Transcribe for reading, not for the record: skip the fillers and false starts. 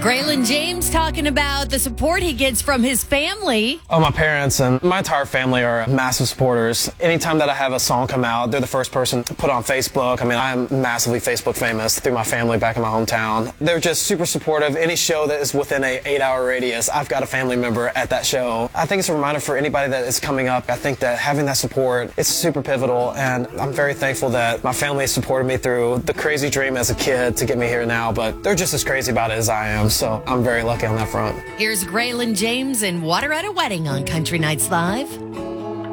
Graylin James talking about the support he gets from his family. Oh, my parents and my entire family are massive supporters. Anytime that I have a song come out, they're the first person to put on Facebook. I mean, I'm massively Facebook famous through my family back in my hometown. They're just super supportive. Any show that is within an 8-hour radius, I've got a family member at that show. I think it's a reminder for anybody that is coming up. I think that having that support, it's super pivotal, and I'm very thankful that my family supported me through the crazy dream as a kid to get me here now, but they're just as crazy about it as I am. So I'm very lucky on that front. Here's Graylin James and Water at a Wedding on Country Nights Live.